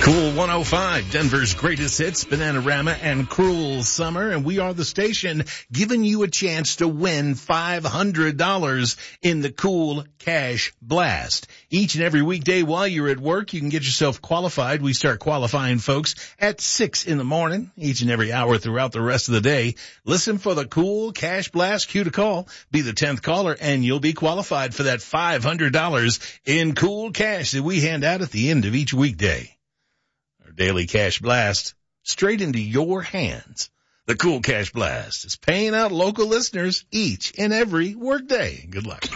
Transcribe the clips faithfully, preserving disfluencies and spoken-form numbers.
Cool one oh five, Denver's greatest hits, Bananarama and Cruel Summer. And we are the station giving you a chance to win five hundred dollars in the Cool Cash Blast. Each and every weekday while you're at work, you can get yourself qualified. We start qualifying folks at six in the morning, each and every hour throughout the rest of the day. Listen for the Cool Cash Blast. Cue to call. Be the tenth caller and you'll be qualified for that five hundred dollars in cool cash that we hand out at the end of each weekday. Daily Cash Blast straight into your hands. The Cool Cash Blast is paying out local listeners each and every workday. Good luck.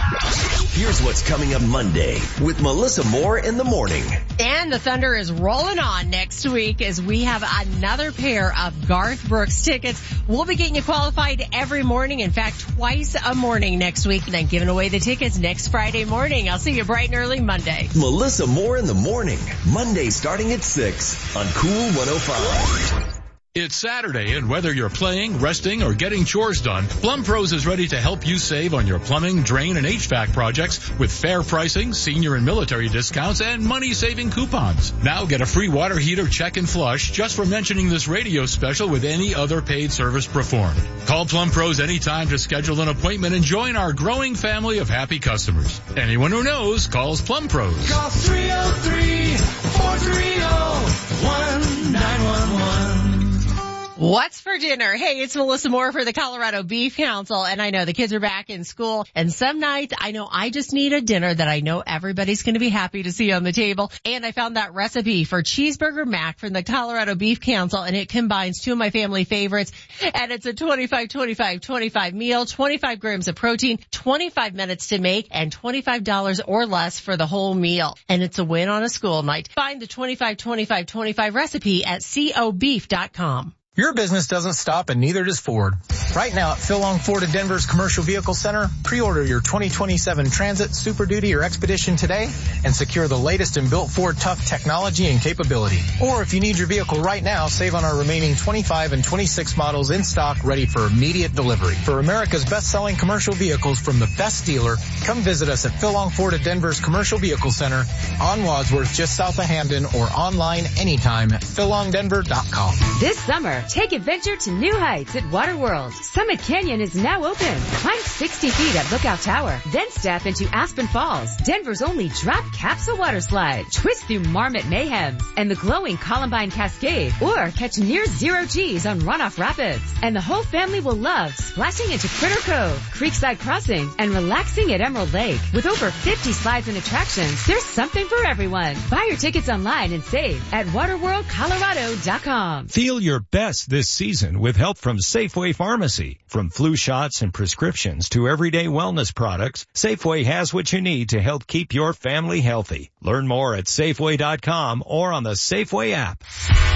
Here's what's coming up Monday with Melissa Moore in the morning. And the Thunder is rolling on next week as we have another pair of Garth Brooks tickets. We'll be getting you qualified every morning. In fact, twice a morning next week. And I'm giving away the tickets next Friday morning. I'll see you bright and early Monday. Melissa Moore in the morning. Monday starting at six on Cool one oh five. It's Saturday, and whether you're playing, resting, or getting chores done, Plum Pros is ready to help you save on your plumbing, drain, and H V A C projects with fair pricing, senior and military discounts, and money-saving coupons. Now get a free water heater check and flush just for mentioning this radio special with any other paid service performed. Call Plum Pros anytime to schedule an appointment and join our growing family of happy customers. Anyone who knows calls Plum Pros. Call three oh three, four three oh, one nine one one. What's for dinner? Hey, it's Melissa Moore for the Colorado Beef Council, and I know the kids are back in school, and some nights I know I just need a dinner that I know everybody's going to be happy to see on the table, and I found that recipe for cheeseburger mac from the Colorado Beef Council, and it combines two of my family favorites, and it's a twenty-five twenty-five twenty-five meal, twenty-five grams of protein, twenty-five minutes to make, and twenty-five dollars or less for the whole meal, and it's a win on a school night. Find the twenty-five twenty-five twenty-five recipe at co beef dot com. Your business doesn't stop, and neither does Ford. Right now at Phil Long Ford of Denver's Commercial Vehicle Center, pre-order your twenty twenty-seven Transit, Super Duty, or Expedition today and secure the latest in built Ford tough technology and capability. Or if you need your vehicle right now, save on our remaining twenty-five and twenty-six models in stock ready for immediate delivery. For America's best-selling commercial vehicles from the best dealer, come visit us at Phil Long Ford of Denver's Commercial Vehicle Center on Wadsworth, just south of Hamden, or online anytime at phil long denver dot com. This summer, take adventure to new heights at Water World. Summit Canyon is now open. Climb sixty feet at Lookout Tower. Then step into Aspen Falls, Denver's only drop capsule water slide. Twist through Marmot Mayhems and the glowing Columbine Cascade. Or catch near zero G's on Runoff Rapids. And the whole family will love splashing into Critter Cove, Creekside Crossing, and relaxing at Emerald Lake. With over fifty slides and attractions, there's something for everyone. Buy your tickets online and save at water world colorado dot com. Feel your best this season with help from Safeway Pharmacy. From flu shots and prescriptions to everyday wellness products, Safeway has what you need to help keep your family healthy. Learn more at safeway dot com or on the Safeway app.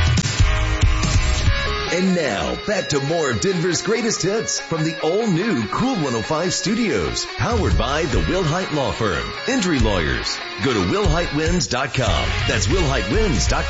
And now, back to more of Denver's greatest hits from the all-new Cool one oh five studios. Powered by the Wilhite Law Firm. Injury lawyers. Go to wilhite wins dot com. That's wilhite wins dot com.